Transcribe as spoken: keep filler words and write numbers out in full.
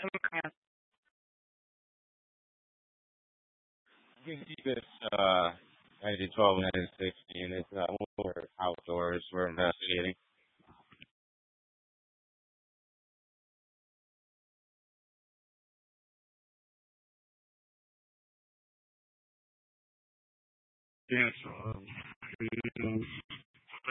You can keep it uh, nineteen twelve, nineteen sixteen. It's uh, we're outdoors. We're investigating. Yes. Um,